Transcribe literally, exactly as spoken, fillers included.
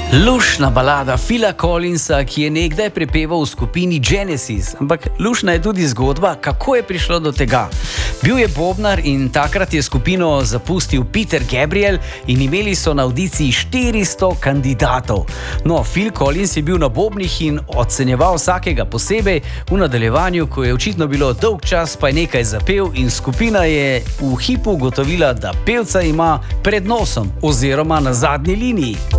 Lušna balada Phila Collinsa, ki je nekdaj prepeval v skupini Genesis, ampak lušna je tudi zgodba, kako je prišlo do tega. Bil je bobnar in takrat je skupino zapustil Peter Gabriel in imeli so na audiciji štiristo kandidatov. No, Phil Collins je bil na bobnih in ocenjeval vsakega posebej, v nadaljevanju, ko je očitno bilo dolg čas, pa je nekaj zapel in skupina je v hipu ugotovila, da pevca ima pred nosom oziroma na zadnji liniji.